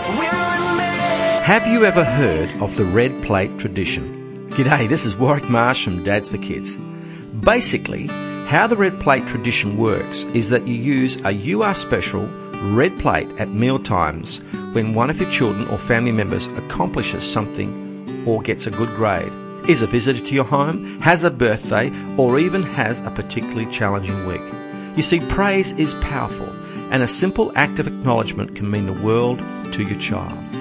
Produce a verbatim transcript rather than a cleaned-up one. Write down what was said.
Have you ever heard of the red plate tradition? G'day, this is Warwick Marsh from Dads for Kids. Basically, how the red plate tradition works is that you use a You Are Special red plate at meal times when one of your children or family members accomplishes something or gets a good grade, is a visitor to your home, has a birthday, or even has a particularly challenging week. You see, praise is powerful, and a simple act of acknowledgement can mean the world to your child.